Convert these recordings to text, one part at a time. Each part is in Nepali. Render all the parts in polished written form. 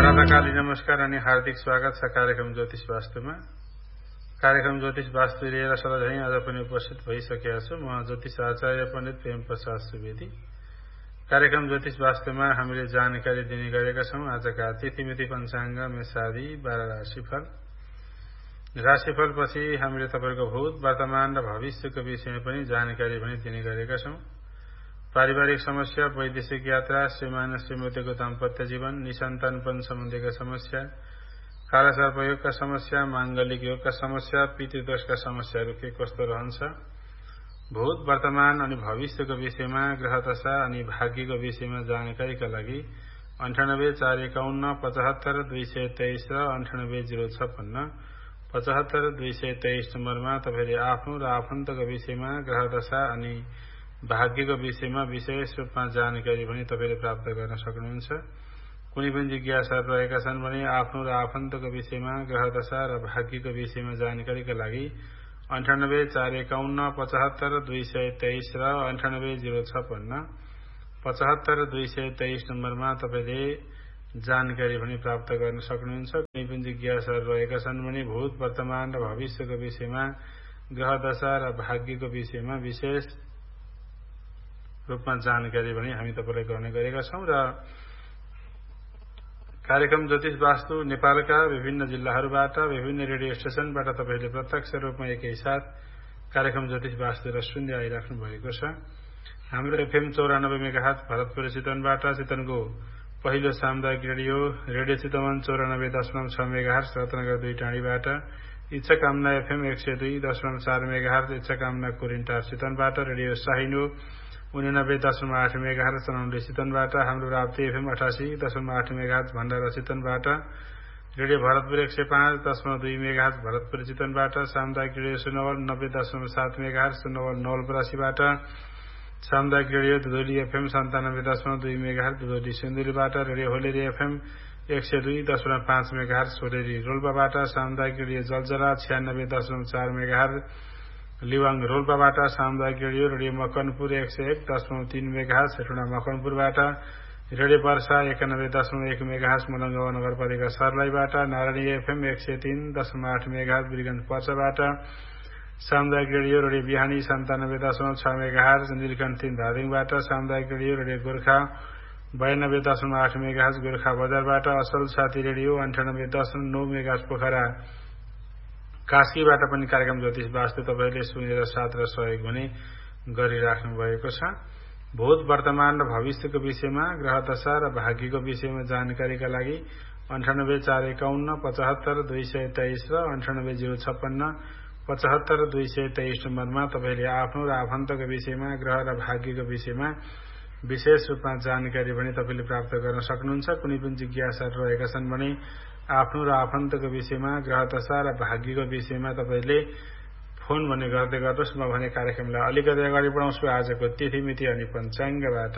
प्रातःकालीन नमस्कार अनि हार्दिक स्वागत छ कार्यक्रम ज्योतिष वास्तुमा। कार्यक्रम ज्योतिष वास्तु लिएर सधैँ आज पनि उपस्थित भइसकेका छु। म ज्योतिष आचार्य पण्डित प्रेम प्रसाद सुवेदी। कार्यक्रम ज्योतिष वास्तुमा हामीले जानकारी दिने गरेका छौं। आजका तिथिमिति पञ्चाङ्ग मेषादि 12 राशिफल। राशिफलपछि हामीले तपाईको भूत वर्तमान र भविष्यको विषयमा पनि जानकारी पनि दिने गरेका छौं। पारिवारिक समस्या, वैदेशिक यात्रा, श्रीमान श्रीमतीको दाम्पत्य जीवन, निसन्तानपन सम्बन्धीका समस्या, कालसर्प योगका समस्या, मांगलिक योगका समस्या, पितृदोषका समस्याहरू के कस्तो रहन्छ, भूत वर्तमान अनि भविष्यको विषयमा, ग्रहदशा अनि भाग्यको विषयमा जानकारीका लागि 98 451 75 223 र 98 056 75 223 नम्बरमा तपाईले आफ्नो र आफन्तको विषयमा, ग्रहदशा अनि भाग्यको विषयमा विशेष रूपमा जानकारी पनि तपाईले प्राप्त गर्न सक्नुहुन्छ। कुनै पनि जिज्ञासाहरू रहेका छन् भने आफ्नो र आफन्तको विषयमा, ग्रहदशा र भाग्यको विषयमा जानकारीका लागि 98 451 75 223 र 98 056 75 223 नम्बरमा तपाईले जानकारी पनि प्राप्त गर्न सक्नुहुन्छ। कुनै पनि जिज्ञासाहरू रहेका छन् भने भूत वर्तमान र भविष्यको विषयमा, ग्रहदशा र भाग्यको विषयमा विशेष रूपमा जानकारी पनि हामी तपाईलाई गर्ने गरेका छौं। र कार्यक्रम ज्योतिष वास्तु नेपालका विभिन्न जिल्लाहरूबाट, विभिन्न रेडियो स्टेशनबाट तपाईले प्रत्यक्ष रूपमा एकैसाथ कार्यक्रम ज्योतिष वास्तु र सुन्दै आइराख्नु भएको छ। हाम्रो एफएम 94 मेगाहर्ज भरतपुर चितवनबाट, चितवनको पहिलो सामुदायिक रेडियो चितवन 94.6 मेगाहर्ज रत्नगर 2 टाँडीबाट, इच्छा कामना एफएम 102.4 मेगाहर्ज इच्छा कामना कोरिन्टार चितवनबाट, रेडियो साहिनो 89.8 मेगाहर्ज चनौली चितवनबाट, हाम्रो राप्ती एफएम 88.8 मेगाहर्ज भण्डारा चितवनबाट, रेडियो भरतपुर 105.2 मेगाहर्ज भरतपुर चितवनबाट, सामुदायिक रेडियो सुनवल 90.7 मेगाहर्ज सुनवल नवलपरासीबाट, सामुदायिक radio Dudhauli FM 97.2 megahertz Dudhauli सिन्धुलीबाट, radio होलेरी FM 102.5 megahertz होलेरी रोल्पाबाट, सामुदायिक रेडियो जलजला 96.4 मेगाहर्ज लिवाङ रोल्पाबाट, सामुदायिक radio Makanpur 101.3 megahertz Hetauda मकनपुरबाट, radio वर्षा 91.1 मेगाहर्ज मलङ्गवा नगरपालिका सर्लाहीबाट, नारायणी एफएम 103.8 मेगाहर्ज बिरगञ्ज पर्साबाट, सामुदायिक रेडियो बिहानी 97.6 मेगाहर्ज नीलकण्ठ 3 धादिङबाट, सामुदायिक रेडियो गोर्खा 92.8 मेगाहर्ज गोर्खा बजारबाट, असल साथी रेडियो 98.9 मेगाहर्ज पोखरा कास्कीबाट पनि कार्यक्रम ज्योतिष वास्तु तपाईले सुनेर साथ र सहयोग पनि गरिराख्नु भएको छ। भूत वर्तमान र भविष्यको विषयमा, ग्रहदशा र भाग्यको विषयमा जानकारीका लागि 98 451 75 223 र 98 056 75 223 नम्बरमा तपाईले आफ्नो र आफन्तको विषयमा, ग्रह र भाग्यको विषयमा विशेष रूपमा जानकारी पनि तपाईले प्राप्त गर्न सक्नुहुन्छ। कुनै पनि जिज्ञासाहरू रहेका छन् भने आफ्नो र आफन्तको विषयमा, ग्रहदशा र भाग्यको विषयमा तपाईले फोन भन्ने गर्दै गर्नुहोस्। म भने कार्यक्रमलाई अलिकति अगाडि बढाउँछु आजको तिथिमिति अनि पञ्चाङ्गबाट।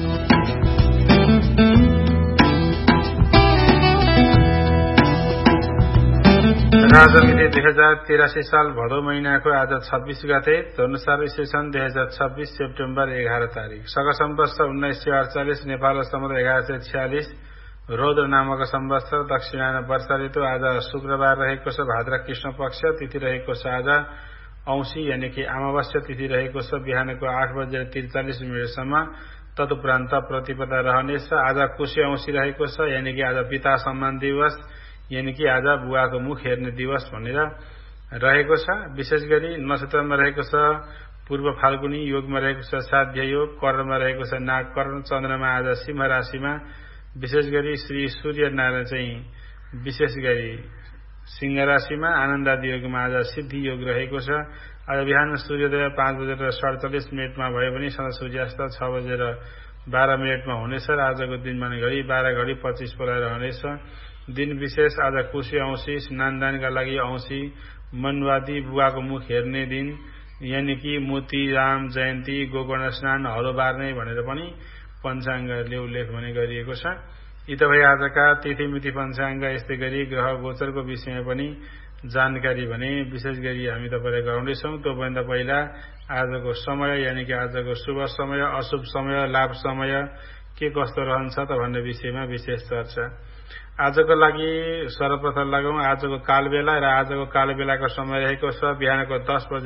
राजमिति 2083 साल भदौ महिनाको आज 26 गते, अनुसार ईस्वी सन् 2026 सेप्टेम्बर 11 तारिक, शक सम्वत्सर 1948 नेपाल सम्वत 1146 रौद्र नामक सम्वत्सर, दक्षिणायन वर्षा ऋतु। आज शुक्रबार रहेको छ, भाद्र कृष्ण पक्ष, तिथि रहेको छ आज औंसी यानि कि अमावस्या तिथि रहेको छ बिहानको 8:43 तदुपरान्त प्रतिपदा रहनेछ। आज कुशे औंसी रहेको छ यानि कि आज पिता सम्मान दिवस यानि कि आज बुवाको मुख हेर्ने दिवस भनेर रहेको छ। विशेष गरी नक्षत्रमा रहेको छ पूर्व फाल्गुनी, योगमा रहेको छ साध्य योग, कर्णमा रहेको छ नाग कर्ण, चन्द्रमा आज सिंह राशिमा, विशेष गरी श्री सूर्य नारायण चाहिँ विशेष गरी सिंह राशिमा, आनन्दादि योगमा आज सिद्धि योग रहेको छ। आज बिहान सूर्योदय 5:47 भयो भने सधैँ सूर्यास्त 6:12 हुनेछ र आजको दिनमा घडी 12:25 रहनेछ। दिन विशेष आज कुशे औंसी, स्नानदानका लागि औंसी, मनुवादी, बुवाको मुख हेर्ने दिन यानि कि मोती राम जयन्ती, गोकर्ण स्नान, हलो बार्ने भनेर पनि पञ्चाङ्गले उल्लेख भने गरिएको छ। यी त भए आजका तिथिमिति पञ्चाङ्ग। यस्तै गरी ग्रह गोचरको विषयमा पनि जानकारी भने विशेष गरी हामी तपाईलाई गराउँदैछौँ। त्योभन्दा पहिला आजको समय यानि कि आजको शुभ समय, अशुभ समय, लाभ समय के कस्तो रहन्छ त भन्ने विषयमा विशेष चर्चा। आजको लागि सर्वप्रथम लगौं आजको कालबेला र आजको कालबेलाको समय रहेको छ बिहानको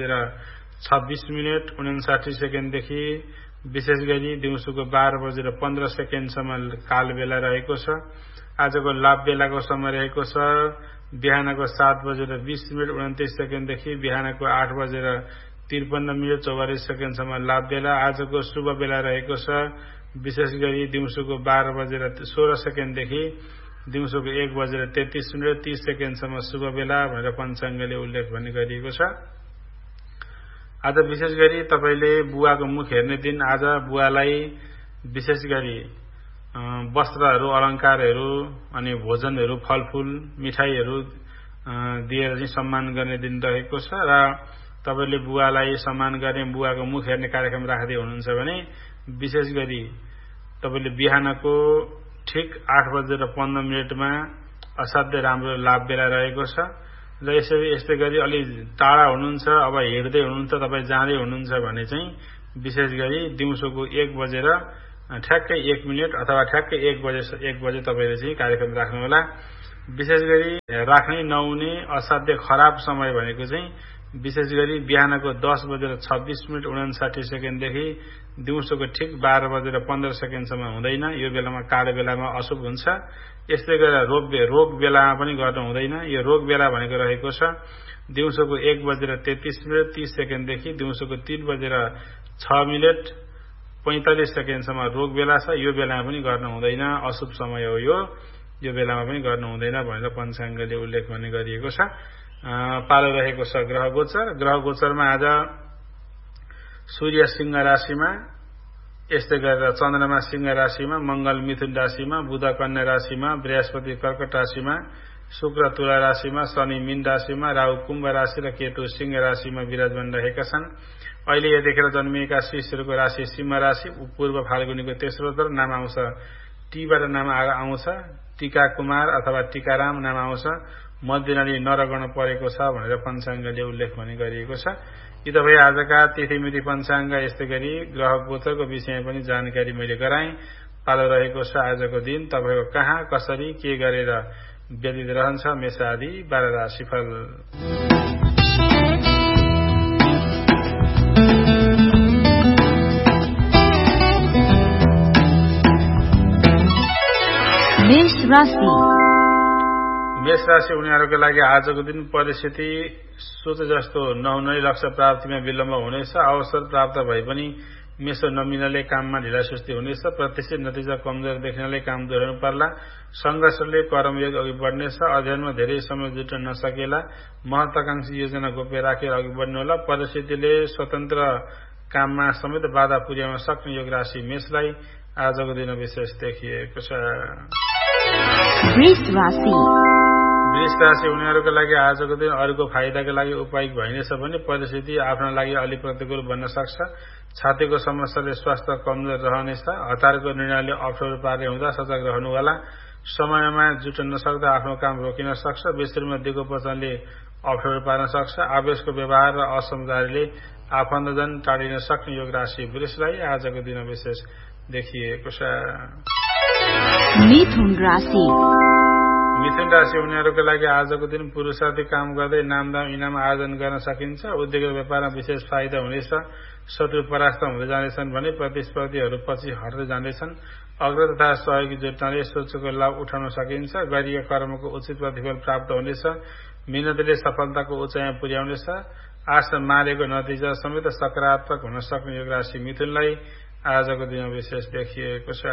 10:26:59 देखि विशेष गरी दिउँसोको 12:15 कालबेला रहेको छ। आजको लाभ बेलाको समय रहेको छ बिहानको 7:20:29 देखि बिहानको 8:53:44 लाभ बेला। आजको शुभ बेला रहेको छ विशेष गरी दिउँसोको 12:16 देखि दिउँसोको 1:33:30 शुभ बेला भनेर पञ्चाङ्गले उल्लेख भन्ने गरिएको छ। आज विशेष गरी तपाईले बुवाको मुख हेर्ने दिन। आज बुवालाई विशेष गरी वस्त्रहरू अलङ्कारहरू अनि भोजनहरू फलफूल मिठाईहरू दिएर चाहिँ सम्मान गर्ने दिन रहेको छ र तपाईले बुवालाई सम्मान गर्ने बुवाको मुख हेर्ने कार्यक्रम राख्दै हुनुहुन्छ भने विशेष गरी तपाईले बिहानको ठिक 8:15 असाध्यै राम्रो लाभ बेला रहेको छ र यस्तै गरी अलि टाढा हुनुहुन्छ अब हिँड्दै हुनुहुन्छ तपाईँ जाँदै हुनुहुन्छ भने चाहिँ विशेष गरी दिउँसोको 1 ठ्याक्कै 1 मिनेट अथवा ठ्याक्कै 1 बजे तपाईले चाहिँ कार्यक्रम राख्नु होला। विशेष गरी राख्नै नहुने असाध्य खराब समय भनेको चाहिँ विशेष गरी बिहानको 10:26:59 देखि दिउँसोको ठिक 12:15 हुँदैन। यो बेलामा कालो बेलामा अशुभ हुन्छ। यस्तै गरेर रोग बेलामा पनि गर्नु हुँदैन। यो रोग बेला भनेको रहेको छ दिउँसोको 1:33:30 देखि दिउँसोको 3:06:45 रोग बेला छ। यो बेलामा पनि गर्नु हुँदैन, अशुभ समय हो यो बेलामा पनि गर्नु हुँदैन भनेर पञ्चाङ्गले उल्लेख भन्ने गरिएको छ। पालो रहेको छ ग्रह गोचरमा आज सूर्य सिंह राशिमा, यस्तै गरेर चन्द्रमा सिंह राशिमा, मंगल मिथुन राशिमा, बुध कन्या राशिमा, बृहस्पति कर्कट राशिमा, शुक्र तुला राशिमा, शनि मीन राशिमा, राहु कुम्भ राशि र केतु सिंह राशिमा विराजमान रहेका छन्। अहिले यतिखेर जन्मिएका शिशुहरूको राशि सिंह राशि, पूर्व फाल्गुनीको तेस्रो दर नाम आउँछ, टीबाट नाम आउँछ, टीका कुमार अथवा टीकाराम नाम आउँछ, मध्यनाली नरगण परेको छ भनेर पञ्चाङ्गले उल्लेख पनि गरिएको छ। यी त भए आजका तिथिमिति पञ्चाङ्ग। यस्तै गरी ग्रह गोचरको विषयमा पनि जानकारी मैले गराएँ। पालो रहेको छ आजको दिन तपाईको कहाँ कसरी के गरेर व्यतीत रहन्छ मेष आदि 12 राशिफल। मेष राशि उनीहरूको लागि आजको दिन परिस्थिति सोचे जस्तो नहुने, लक्ष्य प्राप्तिमा विलम्ब हुनेछ। अवसर प्राप्त भए पनि मेषो नमिल्नाले काममा ढिलासुस्ती हुनेछ। प्रत्याशित नतिजा कमजोर देख्नाले काम दोहोर्याउनु पर्ला। संघर्षले कर्मयोग अघि बढ्नेछ। अध्ययनमा धेरै समय जुट्न नसकेला। महत्वाकांक्षी योजना गोप्य राखेर अघि बढ्नु होला। परिस्थितिले स्वतन्त्र काममा समेत बाधा पुर्याउन सक्ने योग राशि मेषलाई आजको दिन विशेष देखिएको छ। वृष राशि उनीहरूको लागि आजको दिन अरूको फाइदाको लागि उपयोग भइनेछ भने परिस्थिति आफ्ना लागि अलि प्रतिकूल बन्न सक्छ। छातीको समस्याले स्वास्थ्य कमजोर रहनेछ। हतारको निर्णयले अप्ठ्यारो पार्ने हुँदा सजग रहनु होला। समयमा जुट्न नसक्दा आफ्नो काम रोकिन सक्छ। विश्वमा दिगो वचनले अप्ठ्यारो पार्न सक्छ। आवेशको व्यवहार र असमझदारीले आफन्तजन टाढिन सक्ने योग राशि वृषलाई आजको दिन विशेष देखिएको छ। मिथुन राशि उनीहरूको लागि आजको दिन पुरुषार्थी काम गर्दै नामदाम इनाम आर्जन गर्न सकिन्छ। उद्योग व्यापारमा विशेष फाइदा हुनेछ। शत्रु परास्त हुँदै जानेछन् भने प्रतिस्पर्धीहरू पछि हट्दै जानेछन्। अग्र तथा सहयोगी जुट्नाले सोचेको लाभ उठाउन सकिन्छ। गरिएका कर्मको उचित प्रतिफल प्राप्त हुनेछ। मिहिनेतले सफलताको उचाइमा पुर्याउनेछ। आशा मारेको नतिजा समेत सकारात्मक हुन सक्ने योग राशि मिथुनलाई आजको दिन विशेष देखिएको छ।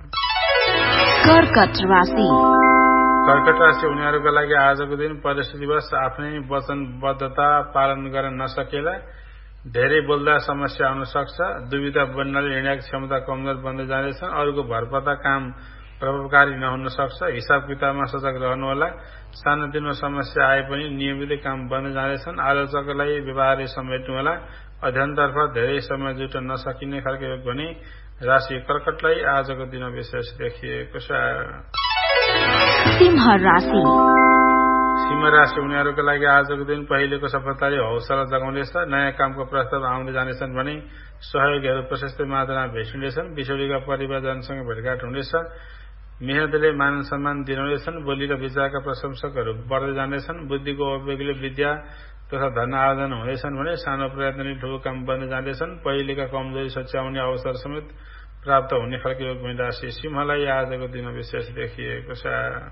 कर्कट राशि उनीहरूको लागि आजको दिन परिस्थितिवश आफ्नै वचनबद्धता पालन गर्न नसकेला। धेरै बोल्दा समस्या आउन सक्छ। दुविधा बन्नाले निर्णय क्षमता कमजोर बन्दै जानेछन्। अरूको भरपर्दा काम प्रभावकारी नहुन सक्छ। हिसाब किताबमा सजग रहनुहोला। सानोतिनो समस्या आए पनि नियमितै काम बन्दै जानेछन्। आलोचकलाई व्यवहारले समेट्नु होला। अध्ययनतर्फ धेरै समय जुट्न नसकिने खालको योग भने राशि कर्कटलाई आजको दिन विशेष देखिएको छ। सिंह राशि उनीहरूका लागि आजको दिन पहिलेको सफलताले हौसला जगाउनेछ। नयाँ कामको प्रस्ताव आउँदै जानेछन् भने सहयोगीहरू प्रशस्त मात्रामा भेटिनेछन्। बिछोडीका परिवारजनसँग भेटघाट हुनेछ। मेहनतले मान सम्मान दिलाउनेछन्। बोली र विचारका प्रशंसकहरू बढ्दै जानेछन्। बुद्धिको उपयोगले विद्या तथा धन आर्जन हुनेछन् भने सानो प्रयत्नले ठूलो काम बन्दै जानेछन्। पहिलेका कमजोरी सच्याउने अवसर समेत प्राप्त हुने खालको योग राशि सिंहलाई आजको दिन विशेष देखिएको छ।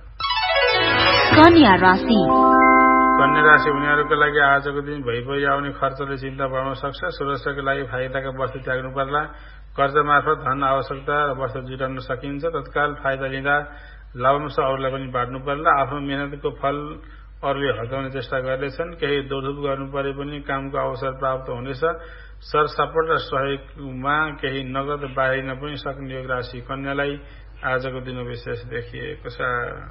कन्या राशि उनीहरूका लागि आजको दिन भइपरि आउने खर्चले चिन्ता बढाउन सक्छ। सुरक्षाको लागि फाइदाका वस्तु त्याग्नु पर्ला। कर्ज मार्फत धन आवश्यकता र वस्तु जुटाउन सकिन्छ। तत्काल फाइदा लिँदा लाभांश अरूलाई पनि बाँड्नु पर्ला। आफ्नो मेहनतको फल अरूले हटाउने चेष्टा गर्नेछन्। केही दौडधुप गर्नु परे पनि कामको अवसर प्राप्त हुनेछ। सरसपोर्ट र सहयोगमा केही नगद बाहिरिन पनि सक्ने योग राशि कन्यालाई आजको दिन विशेष देखिएको छ।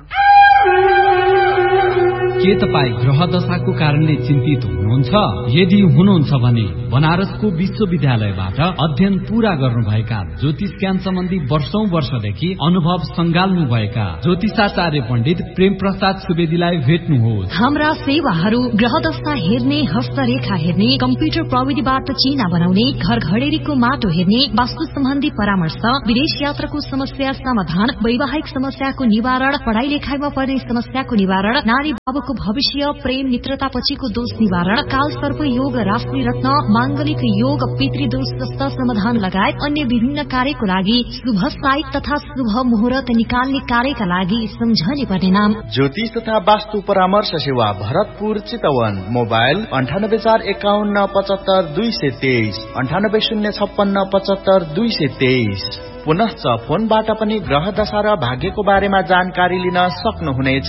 के तपाई ग्रह दशाको कारणले चिन्तित हुनुहुन्छ? यदि हुनुहुन्छ भने बनारसको विश्वविद्यालयबाट अध्ययन पूरा गर्नुभएका ज्योतिष ज्ञान सम्बन्धी वर्षौं वर्षदेखि अनुभव संगाल्नु भएका ज्योतिषाचार्य पण्डित प्रेम प्रसाद सुवेदीलाई भेट्नुहोस्। हाम्रा सेवाहरू ग्रह दशा हेर्ने, हस्तरेखा हेर्ने, कम्प्युटर प्रविधिबाट चिना बनाउने, घर घडेरीको माटो हेर्ने, वास्तु सम्बन्धी परामर्श, विदेश यात्राको समस्या समाधान, वैवाहिक समस्याको निवारण, पढ़ाई लेखाइमा पर्ने समस्याको निवारण, नारी बाबुको भविष्य, प्रेम मित्रता पछिको दोष निवारण, काल सर्प योग, राशि रत्न, मांगलिक योग, पितृदोष जस्ता समाधान लगायत अन्य विभिन्न कार्यको लागि शुभ साइट तथा शुभ मुहूर्त निकाल्ने कार्यका लागि सम्झने पर्ने नाम ज्योतिष तथा वास्तु परामर्श सेवा भरतपुर चितवन। मोबाइल 9841575223 9806575223। पुनश्च फोनबाट पनि ग्रह दशा र भाग्यको बारेमा जानकारी लिन सक्नुहुनेछ।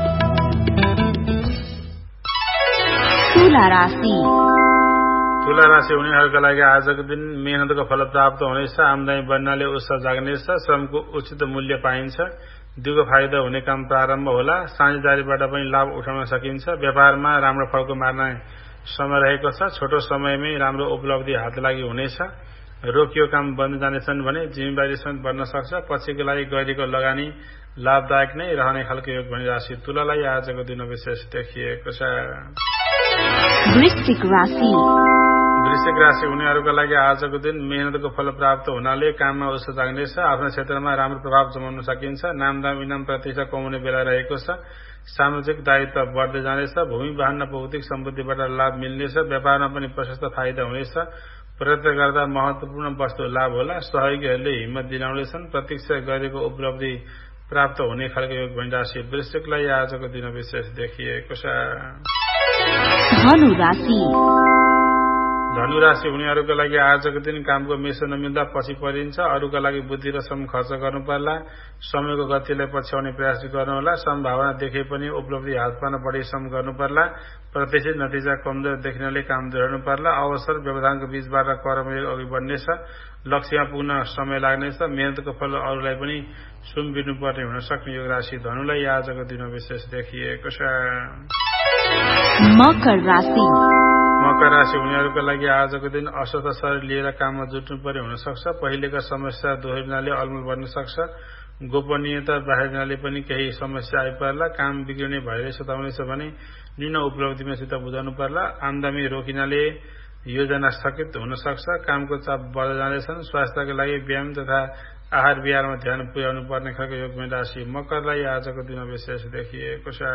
तुला राशि उनीहरूका लागि आजको दिन मेहनतको फल प्राप्त हुनेछ। आमदानी बढ्नाले उत्साह जाग्नेछ। श्रमको उचित मूल्य पाइन्छ। दुगो फाइदा हुने काम प्रारम्भ होला। साझेदारीबाट पनि लाभ उठाउन सकिन्छ। व्यापारमा राम्रो फलको मार्ने समय रहेको छ। छोटो समयमै राम्रो उपलब्धि हात लागि हुनेछ। रोकियो काम बन्द जानेछन् भने जिम्मेवारी समेत बढ्न सक्छ। पछिको लागि गरेको लगानी लाभदायक नै रहने खालको योग राशि तुलालाई आजको दिन विशेष देखिएको छ। वृश्चिक राशि उनीहरूका लागि आजको दिन मेहनतको फल प्राप्त हुनाले काममा उत्साह जाग्नेछ। आफ्नो क्षेत्रमा राम्रो प्रभाव जमाउन सकिन्छ। नामदाम इनाम प्रतिष्ठा कमाउने बेला रहेको छ। सामाजिक दायित्व बढ्दै जानेछ। भूमि वाहन भौतिक सम्पत्तिबाट लाभ मिल्नेछ। व्यापारमा पनि प्रशस्त फाइदा हुनेछ। प्रयत्न गर्दा महत्वपूर्ण वस्तु लाभ होला। सहयोगीहरूले हिम्मत दिलाउनेछन्। प्रतीक्षा गरेको उपलब्धि प्राप्त हुने खालको योग राशि वृश्चिकलाई आजको दिन विशेष देखिएको छ। धनु राशि उनीहरूका लागि आजको दिन कामको मेसो नमिल्दा पछि परिन्छ। अरूका लागि बुद्धि र श्रम खर्च गर्नु पर्ला। समयको गतिलाई पछ्याउने प्रयास गर्नुहोला। सम्भावना देखे पनि उपलब्धि हात पार्न बढी श्रम गर्नु पर्ला। प्रत्याशित नतिजा कमजोर देखिनाले काम दोहोर्याउनु पर्ला। अवसर व्यवधानको बीचबाट कर्मयोग अघि बढ्नेछ। लक्ष्यमा पुग्न समय लाग्नेछ। मेहनतको फल अरूलाई पनि सुम्बिनु पर्ने हुन सक्ने योग राशि धनुलाई आजको दिन विशेष देखिएको छ। मकर राशि उनीहरूका लागि आजको दिन अस्वस्थ शरीर लिएर काममा जुट्नु पर्ने हुन सक्छ। पहिलेका समस्या दोहोरिनाले अलमल बन्न सक्छ। गोपनीयता बाहिरिनाले पनि केही समस्या आइपर्ला। काम बिग्रिने भएर सताउनेछ भने न्यून उपलब्धिमा चित्त बुझाउनु पर्ला। आमदानी रोकिनाले योजना स्थगित हुन सक्छ। कामको चाप बढ्दै जानेछन्। स्वास्थ्यका लागि व्यायाम तथा आहार विहारमा ध्यान पुर्याउनु पर्ने खालको योग राशि मकरलाई आजको दिन विशेष देखिएको छ।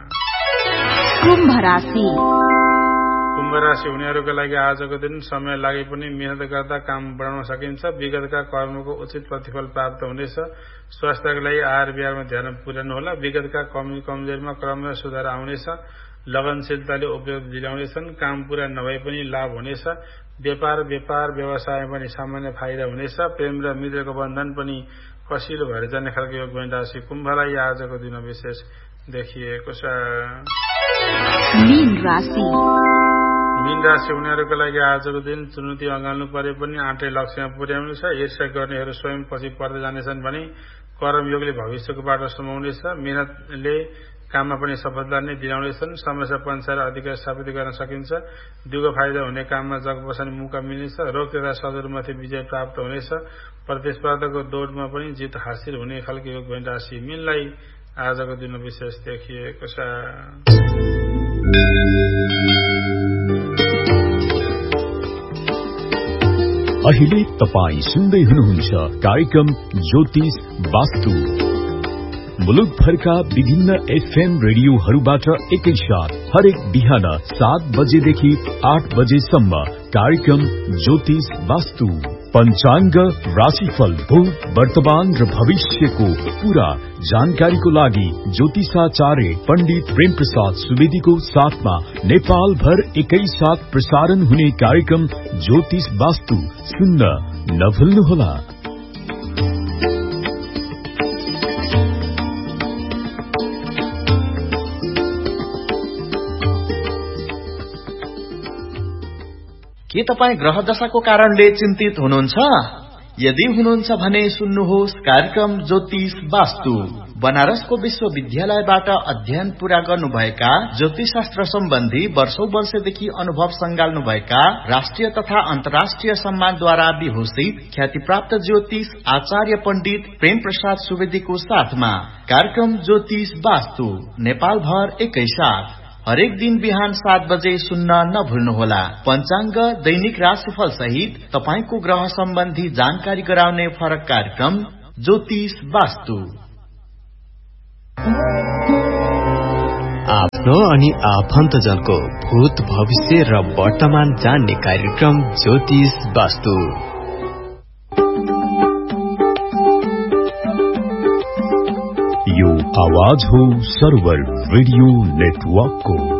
कुम्भ राशि उनीहरूका लागि आजको दिन समय लागे पनि मेहनत गर्दा काम बढाउन सकिन्छ। विगतका कर्मको उचित प्रतिफल प्राप्त हुनेछ। स्वास्थ्यका लागि आहार विहारमा ध्यान पुर्याउनु होला। विगतका कमी कमजोरीमा क्रममा सुधार आउनेछ। लगनशीलताले उपयोग दिलाउनेछन्। काम पूरा नभए पनि लाभ हुनेछ। व्यापार व्यवसायमा पनि सामान्य फाइदा हुनेछ। प्रेम र मित्रको बन्धन पनि कसिलो भएर जाने खालको योग राशि कुम्भलाई आजको दिन विशेष देखिएको छ। मीन राशि उनीहरूका लागि आजको दिन चुनौती अँगाल्नु परे पनि आँटे लक्ष्यमा पुर्याउनु छ। ईर्ष्या गर्नेहरू स्वयं पछि पर्दै जानेछन् भने कर्मयोगले भविष्यको बाटो समाउनेछ। मेहनतले काममा पनि सफलता नै दिलाउनेछन्। समस्या पञ्चायत अधिकार स्थापित गर्न सकिन्छ। दुगो फाइदा हुने काममा जग बसाउने मौका मिल्नेछ। रोग तथा शत्रुमाथि विजय प्राप्त हुनेछ। प्रतिस्पर्धाको दौडमा पनि जित हासिल हुने खालको योग राशि मीनलाई आजको दिन विशेष देखिएको छ। अहिले तपाई सुन्दै हुनुहुन्छ कार्यक्रम ज्योतिष वास्तु। मुलुकभरका विभिन्न एफएम रेडियोहरूबाट एकैसाथ हरेक बिहान 7 बजेदेखि 8 बजेसम्म कार्यक्रम ज्योतिष वास्तु। पंचांग, राशिफल, भूत, वर्तमान र भविष्यको पूरा जानकारीको लागि ज्योतिषाचार्य पण्डित प्रेम प्रसाद सुवेदीको साथमा नेपाल भर एकैसाथ प्रसारण हुने कार्यक्रम ज्योतिष वास्तु सुन्न नभुल्नुहोला। के तपाईँ ग्रह दशाको कारणले चिन्तित हुनुहुन्छ? यदि हुनुहुन्छ भने सुन्नुहोस् कार्यक्रम ज्योतिष वास्तु। बनारसको विश्वविद्यालयबाट अध्ययन पूरा गर्नुभएका ज्योतिषशास्त्र सम्बन्धी वर्षौं वर्षदेखि अनुभव संगाल्नुभएका राष्ट्रिय तथा अन्तर्राष्ट्रिय सम्मानद्वारा विभूषित ख्यातिप्राप्त ज्योतिष आचार्य पण्डित प्रेम प्रसाद सुवेदीको साथमा कार्यक्रम ज्योतिष वास्तु नेपाल भर एकैसाथ हरेक दिन बिहान 7 बजे सुन्न नभुल्नुहोला। पंचांग, दैनिक राशिफल सहित तपाईको ग्रह सम्बन्धी जानकारी गराउने फरक कार्यक्रम ज्योतिष वास्तु। आफ्नो अनि आफन्तजनको भूत, भविष्य र वर्तमान जान्ने कार्यक्रम ज्योतिष वास्तु। यो आवाज हो सर्वर रेडियो नेटवर्क को।